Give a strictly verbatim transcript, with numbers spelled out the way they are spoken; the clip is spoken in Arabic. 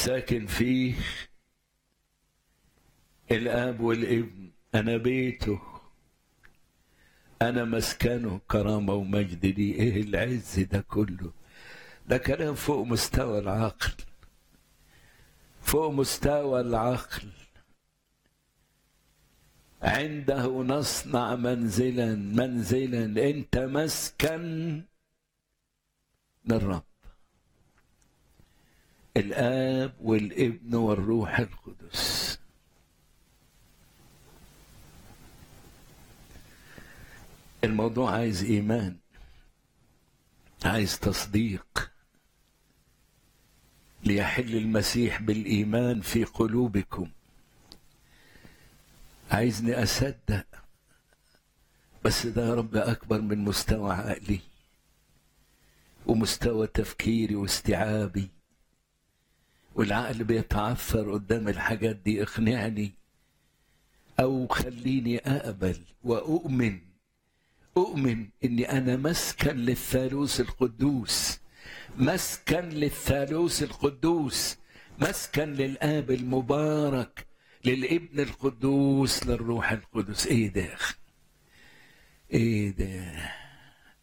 ساكن فيه الآب والابن. أنا بيته، أنا مسكنه، كرامة ومجد لي. إيه العز ده كله؟ ده كلام فوق مستوى العقل، فوق مستوى العقل. عنده نصنع منزلا، منزلا أنت مسكن للرب، الآب والابن والروح القدس. الموضوع عايز إيمان، عايز تصديق. ليحل المسيح بالإيمان في قلوبكم. عايزني أصدق، بس ده يا رب أكبر من مستوى عقلي ومستوى تفكيري واستيعابي، والعقل بيتعثر قدام الحاجات دي. اقنعني أو خليني أقبل وأؤمن، أؤمن إني أنا مسكن للثالوث القدوس، مسكن للثالوث القدوس، مسكن للآب المبارك، للابن القدوس، للروح القدس. إيه ده؟ إيه ده؟